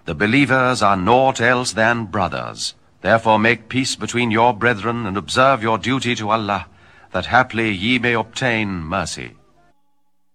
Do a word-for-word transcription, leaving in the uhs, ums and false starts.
The believers are naught else than brothers. Therefore make peace between your brethren, and observe your duty to Allah, that haply ye may obtain mercy.